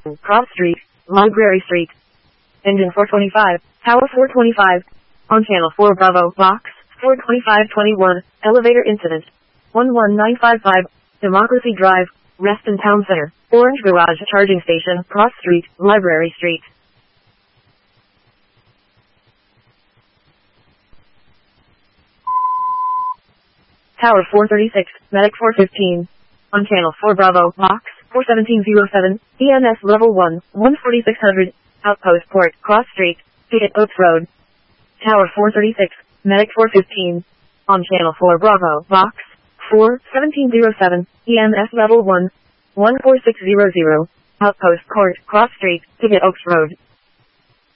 Cross Street, Library Street. Engine 425, Tower 425. On Channel 4 Bravo, Box 42521, Elevator Incident. 11955, Democracy Drive, Reston Town Center, Orange Garage Charging Station, Cross Street, Library Street. Tower 436, Medic 415. On Channel 4 Bravo, Box 41707, EMS Level 1, 14600, Outpost Port, Cross Street, Picket Oaks Road. Tower 436, Medic 415. On Channel 4 Bravo, Box 41707, EMS Level 1, 14600, Outpost Court, Cross Street, Picket Oaks Road.